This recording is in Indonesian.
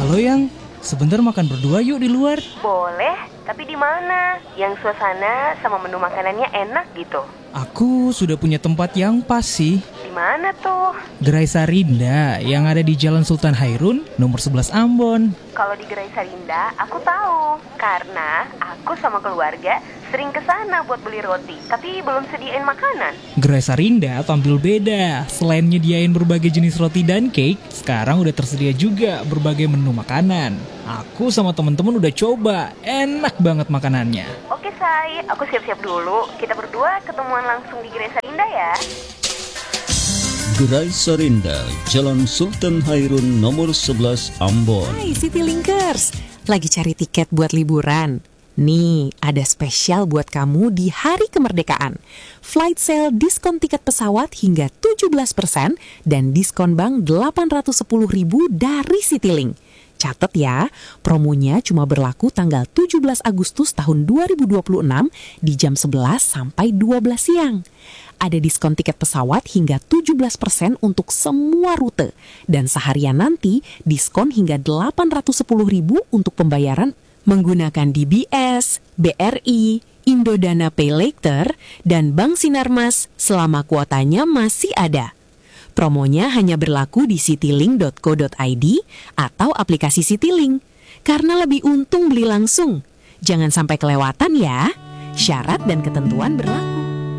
Halo Yang, sebentar makan berdua yuk di luar. Boleh, tapi di mana? Yang suasana sama menu makanannya enak gitu. Aku sudah punya tempat yang pas sih. Di mana tuh? Gerai Sarinda yang ada di Jalan Sultan Hairun, nomor 11 Ambon. Kalau di Gerai Sarinda, aku tahu. Karena aku sama keluarga sering ke sana buat beli roti, tapi belum sediain makanan. Gerai Sarinda tampil beda. Selain nyediain berbagai jenis roti dan cake, sekarang udah tersedia juga berbagai menu makanan. Aku sama temen-temen udah coba, enak banget makanannya. Oke Say, aku siap-siap dulu. Kita berdua ketemuan langsung di Gerai Sarinda ya. Gerai Sarinda, Jalan Sultan Hairun nomor 11 Ambon. Hai Citylinkers, lagi cari tiket buat liburan? Nih, ada spesial buat kamu di Hari Kemerdekaan. Flight sale diskon tiket pesawat hingga 17% dan diskon bank 810.000 dari Citylink. Catat ya, promonya cuma berlaku tanggal 17 Agustus tahun 2026 di jam 11 sampai 12 siang. Ada diskon tiket pesawat hingga 17% untuk semua rute. Dan seharian nanti diskon hingga 810.000 untuk pembayaran menggunakan DBS, BRI, Indodana Pay Later, dan Bank Sinarmas selama kuotanya masih ada. Promonya hanya berlaku di citylink.co.id atau aplikasi Citylink. Karena lebih untung beli langsung. Jangan sampai kelewatan ya. Syarat dan ketentuan berlaku.